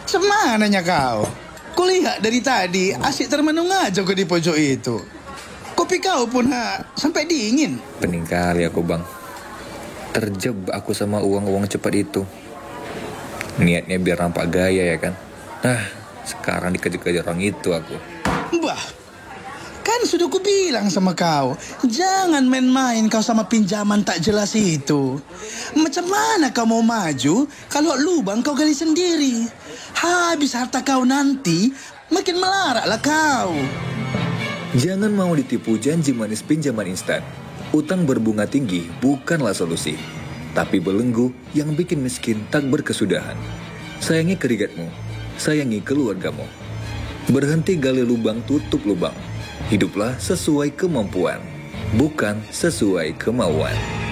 Semananya kau? Kulihat dari tadi asyik termenung aja kau di pojok itu. Kopi kau pun sampai dingin. Pening kali aku bang. Terjebak aku sama uang-uang cepat itu. Niatnya biar nampak gaya ya kan. Nah, sekarang dikejar-kejar orang itu aku. Bah, kan sudah kubilang sama kau, jangan main-main kau sama pinjaman tak jelas itu. Macam mana kau mau maju kalau lubang kau gali sendiri? Habis harta kau nanti, makin melaratlah kau. Jangan mau ditipu janji manis pinjaman instan. Utang berbunga tinggi bukanlah solusi, tapi belenggu yang bikin miskin tak berkesudahan. Sayangi keringatmu, sayangi keluargamu. Berhenti gali lubang, tutup lubang. Hiduplah sesuai kemampuan, bukan sesuai kemauan.